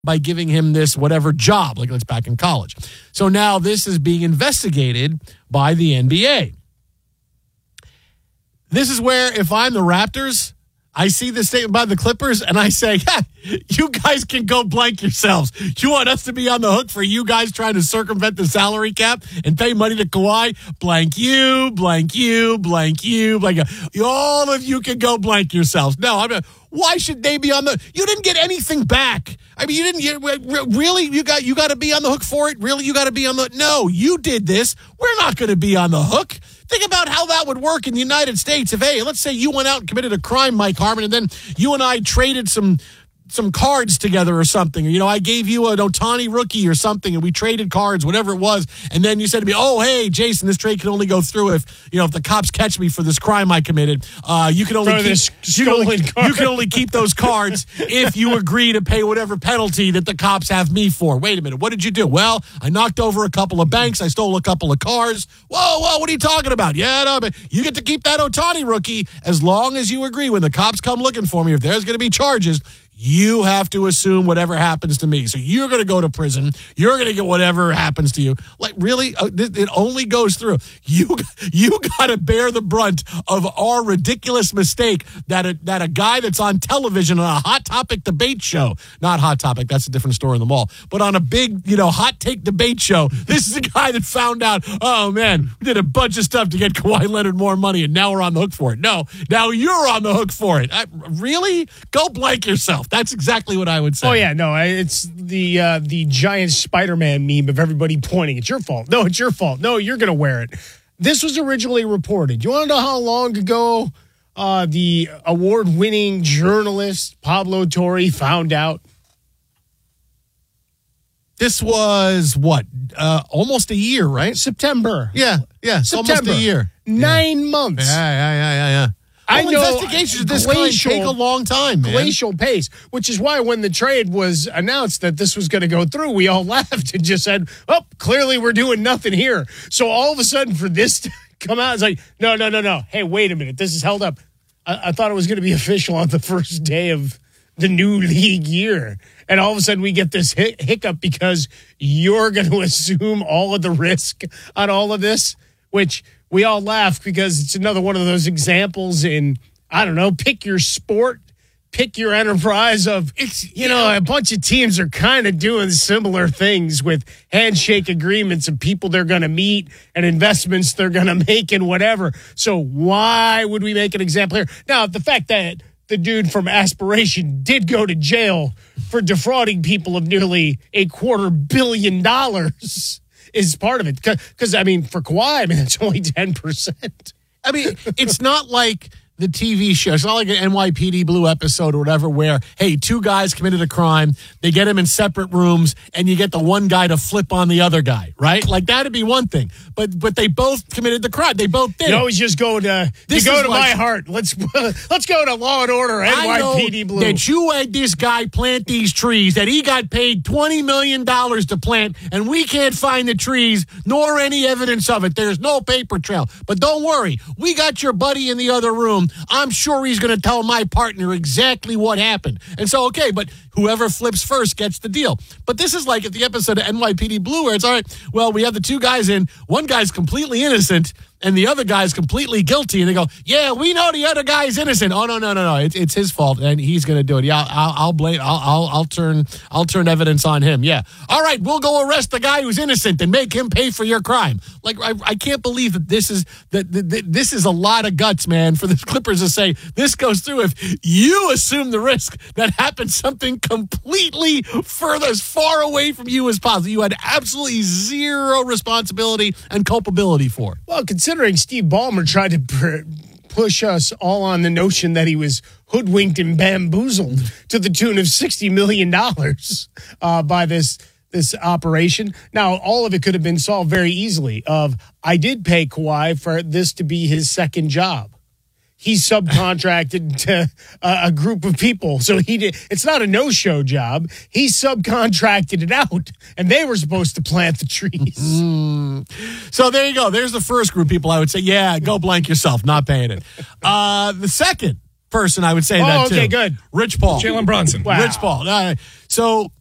by giving him this whatever job, like it's back in college. So now this is being investigated by the NBA. This is where, if I'm the Raptors, I see this statement by the Clippers, and I say, you guys can go blank yourselves. You want us to be on the hook for you guys trying to circumvent the salary cap and pay money to Kawhi? Blank you, blank you, blank you, blank you. All of you can go blank yourselves. No, why should they be on the? You didn't get anything back. I mean, really. You got to be on the hook for it. Really, you got to be on the. No, you did this. We're not going to be on the hook. Think about how that would work in the United States. If, hey, let's say you went out and committed a crime, Mike Harmon, and then you and I traded some cards together or something. You know, I gave you an Ohtani rookie or something, and we traded cards, whatever it was. And then you said to me, oh, hey, Jason, this trade can only go through if the cops catch me for this crime I committed. You can only keep those cards if you agree to pay whatever penalty that the cops have me for. Wait a minute. What did you do? Well, I knocked over a couple of banks. I stole a couple of cars. Whoa, what are you talking about? Yeah, no, but you get to keep that Ohtani rookie as long as you agree when the cops come looking for me. If there's going to be charges, you have to assume whatever happens to me. So you're going to go to prison. You're going to get whatever happens to you. Like, really? It only goes through. You got to bear the brunt of our ridiculous mistake that a guy that's on television on a Hot Topic debate show, not Hot Topic, that's a different store in the mall, but on a big, hot take debate show, this is a guy that found out, oh, man, we did a bunch of stuff to get Kawhi Leonard more money, and now we're on the hook for it. No, now you're on the hook for it. Really? Go blank yourself. That's exactly what I would say. Oh, yeah, no, it's the giant Spider-Man meme of everybody pointing. It's your fault. No, it's your fault. No, you're going to wear it. This was originally reported. You want to know how long ago the award-winning journalist Pablo Torre found out? This was, what, almost a year, right? September. Yeah, September. Almost a year. 9 months. Yeah. I know investigations of this kind take a long time, man. Glacial pace, which is why when the trade was announced that this was going to go through, we all laughed and just said, oh, clearly we're doing nothing here. So all of a sudden for this to come out, it's like, no. Hey, wait a minute. This is held up. I thought it was going to be official on the first day of the new league year. And all of a sudden we get this hiccup because you're going to assume all of the risk on all of this, which we all laugh because it's another one of those examples in, I don't know, pick your sport, pick your enterprise of, a bunch of teams are kind of doing similar things with handshake agreements of people they're going to meet and investments they're going to make and whatever. So why would we make an example here? Now, the fact that the dude from Aspiration did go to jail for defrauding people of nearly $250 million is part of it. Because, for Kawhi, it's only 10%. It's not like the TV show. It's not like an NYPD Blue episode or whatever where, hey, two guys committed a crime, they get them in separate rooms, and you get the one guy to flip on the other guy, right? Like, that'd be one thing. But they both committed the crime. They both did. You always just go to My Heart. Let's go to Law and Order, NYPD Blue. That you had this guy plant these trees that he got paid $20 million to plant, and we can't find the trees nor any evidence of it. There's no paper trail. But don't worry. We got your buddy in the other room. I'm sure he's going to tell my partner exactly what happened. And so, okay, but whoever flips first gets the deal. But this is like at the episode of NYPD Blue where it's, all right, well, we have the two guys in. One guy's completely innocent and the other guy's completely guilty. And they go, yeah, we know the other guy's innocent. Oh, no. It's his fault, and he's going to do it. Yeah, I'll blame. I'll turn evidence on him. Yeah. All right, we'll go arrest the guy who's innocent and make him pay for your crime. Like, I can't believe that this is a lot of guts, man, for the Clippers to say this goes through if you assume the risk that happens something completely as far away from you as possible. You had absolutely zero responsibility and culpability for it. Well, considering Steve Ballmer tried to push us all on the notion that he was hoodwinked and bamboozled to the tune of $60 million by this operation. Now, all of it could have been solved very easily. I did pay Kawhi for this to be his second job. He subcontracted to a group of people. So it's not a no-show job. He subcontracted it out, and they were supposed to plant the trees. So there you go. There's the first group of people I would say, yeah, go blank yourself, not paying it. The second person I would say that too. Okay, good. Rich Paul. Jalen Brunson. Wow. Rich Paul. So